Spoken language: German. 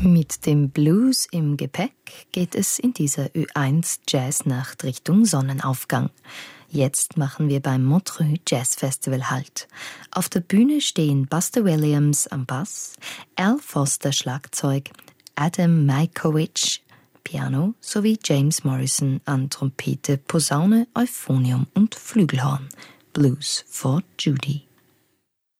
Mit dem Blues im Gepäck geht es in dieser Ö1 Jazznacht Richtung Sonnenaufgang. Jetzt machen wir beim Montreux Jazz Festival Halt. Auf der Bühne stehen Buster Williams am Bass, Al Foster Schlagzeug, Adam Majkowicz Piano sowie James Morrison an Trompete, Posaune, Euphonium und Flügelhorn. Blues for Judy.